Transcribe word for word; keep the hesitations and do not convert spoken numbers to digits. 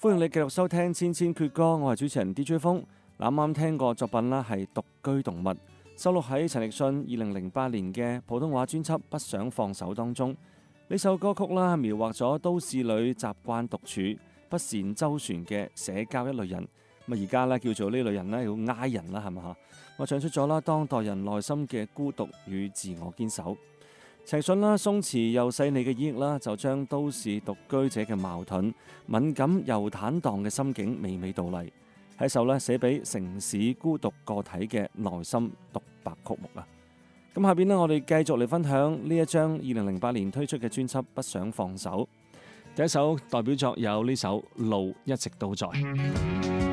歡迎你繼續收聽千千闕歌，我係主持人 D J 風。啱啱聽過作品啦，係獨居動物，收錄喺陳奕迅二零零八年嘅普通話專輯《不想放手》當中。呢首歌曲啦，描畫咗都市裏習慣獨處、不善周旋嘅社交一類人。咁而家咧叫做呢類人咧要挨人啦，係咪嚇？我唱出咗啦，當代人內心嘅孤獨與自我堅守。陳奕迅啦，鬆弛又細膩嘅演繹啦，就將都市獨居者嘅矛盾、敏感又坦蕩嘅心境娓娓道嚟，係一首咧寫俾城市孤獨個體嘅內心獨白曲目啊！咁下邊咧，我哋繼續嚟分享呢一張二零零八年推出嘅專輯《不想放手》。第一首代表作有呢首《路一直都在》。